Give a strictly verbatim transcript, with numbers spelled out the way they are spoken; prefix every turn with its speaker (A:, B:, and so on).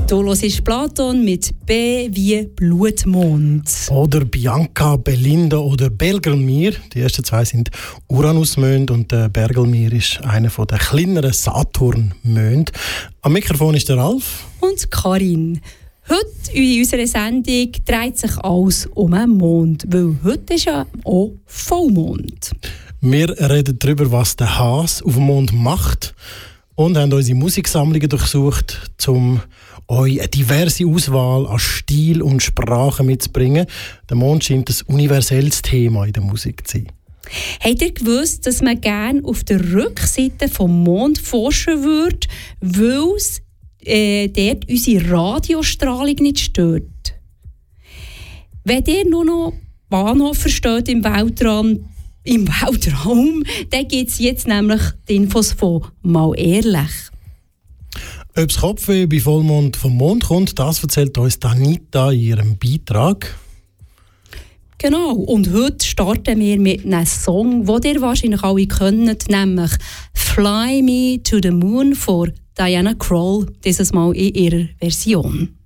A: Du hörst Platon mit B wie Blutmond.
B: Oder Bianca, Belinda oder Bergelmir. Die ersten zwei sind Uranusmonde und der Bergelmir ist einer der kleineren Saturnmonde. Am Mikrofon ist der Ralf.
A: Und Karin. Heute in unserer Sendung dreht sich alles um einen Mond, weil heute ist ja auch Vollmond.
B: Wir reden darüber, was der Hase auf dem Mond macht und haben unsere Musiksammlungen durchsucht, um euch eine diverse Auswahl an Stil und Sprachen mitzubringen. Der Mond scheint ein universelles Thema in der Musik zu sein.
A: Habt ihr gewusst, dass man gerne auf der Rückseite vom Mond forschen würde, weil es äh, dort unsere Radiostrahlung nicht stört? Wenn ihr nur noch Bahnhof versteht im Weltraum, im Weltraum, dann gibt es jetzt nämlich die Infos von «Mal ehrlich».
B: Ob das Kopfweh bei Vollmond vom Mond kommt, das erzählt uns Danita in ihrem Beitrag.
A: Genau, und heute starten wir mit einem Song, den ihr wahrscheinlich alle kennt, nämlich «Fly Me to the Moon» von Diana Krall, dieses Mal in ihrer Version.